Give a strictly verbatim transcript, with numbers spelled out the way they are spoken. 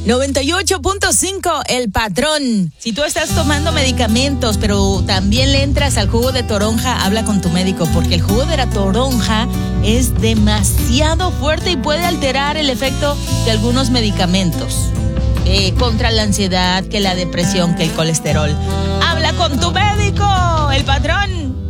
noventa y ocho punto cinco, El Patrón. Si tú estás tomando medicamentos, pero también le entras al jugo de toronja, habla con tu médico, porque el jugo de la toronja es demasiado fuerte y puede alterar el efecto de algunos medicamentos. Eh, contra la ansiedad, que la depresión, que el colesterol. Habla con tu médico, El Patrón.